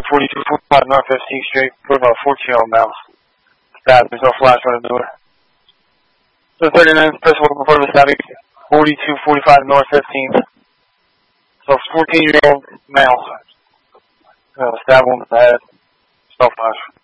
4245 North 15th Street, for about 14-year-old mouse. Stab, there's no flash on the door. So 39th, principal report of stabbing, 4245 North 15th. So 14-year-old male. Stab wound in the head. No flash.